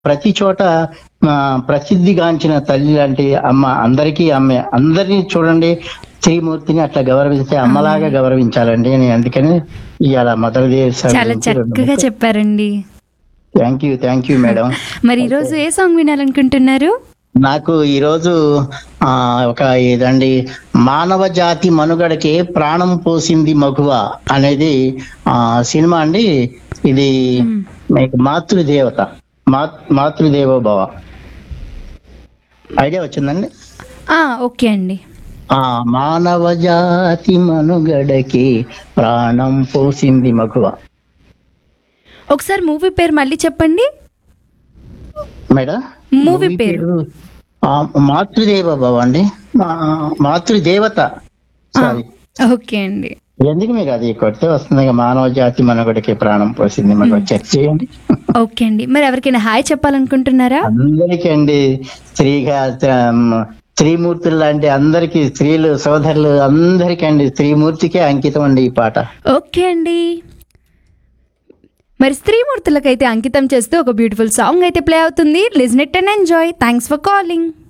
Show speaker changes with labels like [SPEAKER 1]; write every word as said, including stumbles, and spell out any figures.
[SPEAKER 1] ప్రతి చోట ఆ, ప్రసిద్ధిగాంచిన తల్లి లాంటి అమ్మ, అందరికీ అమ్మే. అందరినీ చూడండి, శ్రీమూర్తిని అట్లా గౌరవిస్తే అమ్మలాగా
[SPEAKER 2] అవునండి.
[SPEAKER 1] గౌరవించాలండి. నేను అందుకని ఇవాళ మదర్ దేశ
[SPEAKER 2] చాలా
[SPEAKER 1] గురించి రెండు
[SPEAKER 2] చక్కగా చెప్పారండి.
[SPEAKER 1] Thank you thank you madam.
[SPEAKER 2] మరి ఈరోజు ఏ సాంగ్ వినాలనుకుంటున్నారు?
[SPEAKER 1] నాకు ఈరోజు ఆ ఒక ఏదండి, మానవ జాతి మనుగడకే ప్రాణం పోసింది మగువ అనేది ఆ సినిమా అండి. ఇది
[SPEAKER 2] మ్మ్.
[SPEAKER 1] మీకు మాతృదేవత, మా మాతృదేవో భవ ఐడియా వచ్చిందండి.
[SPEAKER 2] ఆ, ఓకే అండి.
[SPEAKER 1] ఆ మానవ జాతి మనుగడకి ప్రాణం పోసింది మగువ.
[SPEAKER 2] ఒకసారి మూవీ పేరు మళ్ళీ చెప్పండి.
[SPEAKER 1] మేడం
[SPEAKER 2] మూవీ పేరు.
[SPEAKER 1] ఆ, మాతృదేవ భవ అండి. మా- మాతృదేవత
[SPEAKER 2] ఆ,
[SPEAKER 1] సారీ.
[SPEAKER 2] ఓకే అండి.
[SPEAKER 1] ఎందుకు మీకు అది కొడితే వస్తుంది, మానవ జాతి మనుగడకి ప్రాణం పోసింది మగువ. చెక్ చేయండి.
[SPEAKER 2] ఓకే అండి. మరి ఎవరికైనా హాయ్ చెప్పాలనుకుంటున్నారా?
[SPEAKER 1] అందరికీ అండి, స్త్రీగా స్త్రీమూర్తులు లాంటి అందరికి, స్త్రీలు సోదరులు అందరికీ అండి, స్త్రీమూర్తికే అంకితం అండి ఈ పాట.
[SPEAKER 2] ఓకే అండి. మరి స్త్రీమూర్తులకైతే అంకితం చేస్తూ ఒక బ్యూటిఫుల్ సాంగ్ అయితే ప్లే అవుతుంది. Listen it and enjoy. Thanks for calling.